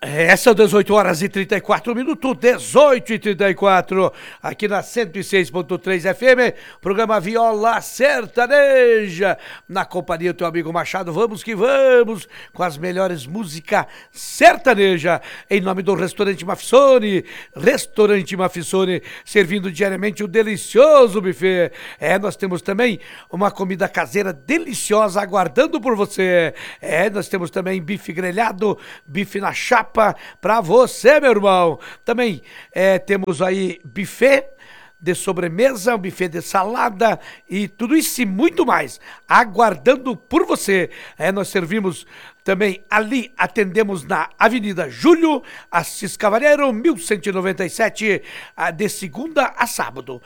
São 18 horas e 34 minutos, 18 e 34, aqui na 106.3 FM, programa Viola Sertaneja, na companhia do teu amigo Machado. Vamos que vamos, com as melhores músicas sertaneja, em nome do Restaurante Mafissone, servindo diariamente um delicioso buffet. Nós temos também uma comida caseira deliciosa aguardando por você. Nós temos também bife grelhado, bife na chapa, para você, meu irmão. Também temos aí buffet de sobremesa, um buffet de salada e tudo isso e muito mais, aguardando por você. Nós servimos também ali, atendemos na Avenida Júlio Assis Cavalheiro, 1197, de segunda a sábado,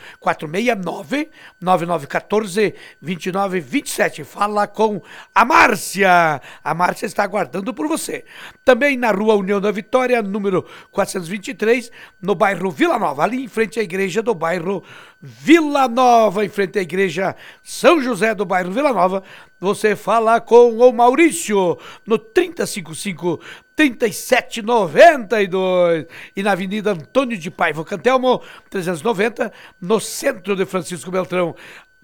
469-9914-2927. Fala com a Márcia. A Márcia está aguardando por você. Também na Rua União da Vitória, número 423, no bairro Vila Nova, ali em frente à igreja do bairro Vila Nova, em frente à igreja São José do bairro Vila Nova. Você fala com o Maurício no 3055-3792 e na Avenida Antônio de Paiva Cantelmo, 390, no centro de Francisco Beltrão,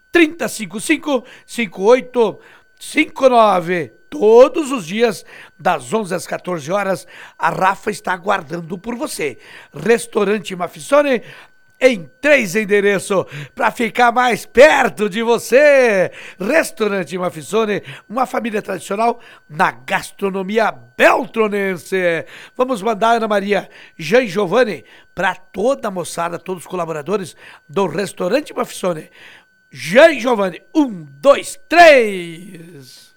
3055-5859. Todos os dias, das 11 às 14 horas, a Rafa está aguardando por você. Restaurante Mafissone, em 3 endereços, para ficar mais perto de você. Restaurante Mafissone, uma família tradicional na gastronomia beltronense. Vamos mandar Ana Maria, Jean e Giovanni, para toda a moçada, todos os colaboradores do Restaurante Mafissone. Jean e Giovanni, 1, 2, 3...